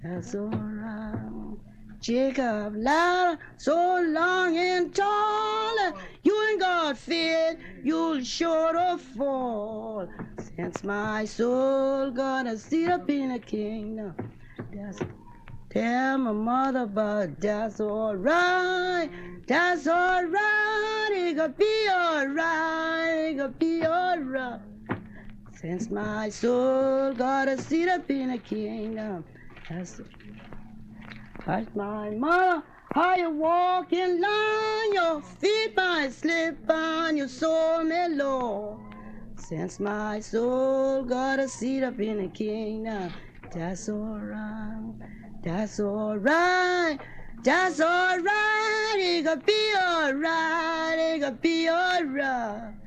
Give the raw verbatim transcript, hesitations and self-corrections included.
That's alright. Jacob ladder so long and tall, you ain't got fear, you'll sure to fall. Since my soul gonna sit up in a kingdom, that's tell my mother, but that's alright, that's alright, it gonna be alright, it gonna be alright. Since my soul got a seat up in a kingdom, that's like my mother. How you walk in line, your feet might slip on your soul may low. Since my soul got a seat up in a kingdom, that's alright, that's alright, that's alright, it gonna be alright, it gonna be alright.